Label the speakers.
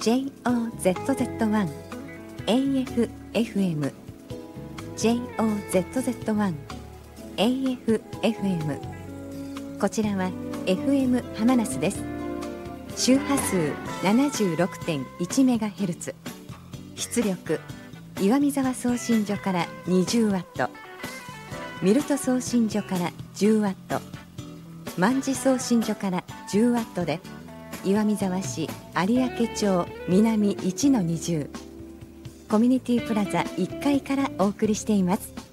Speaker 1: JOZZ1 AFFM JOZZ1 AFFM こちらは FM ハマナスです。周波数 76.1MHz、 出力岩見沢送信所から 20W、 ミルト送信所から 10W、 万事送信所から 10W で岩見沢市有明町南 1-20 コミュニティプラザ1階からお送りしています。